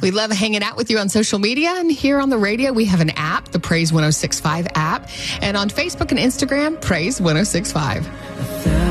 We love hanging out with you on social media, and here on the radio, we have an app, the Praise 106.5 app, and on Facebook and Instagram, Praise 106.5.